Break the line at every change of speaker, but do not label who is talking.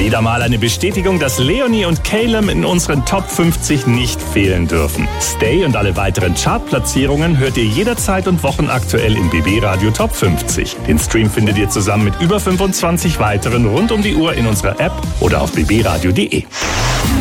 Wieder mal eine Bestätigung, dass Leonie und Calum in unseren Top 50 nicht fehlen dürfen. Stay und alle weiteren Chartplatzierungen hört ihr jederzeit und wochenaktuell im BB Radio Top 50. Den Stream findet ihr zusammen mit über 25 weiteren rund um die Uhr in unserer App oder auf bbradio.de.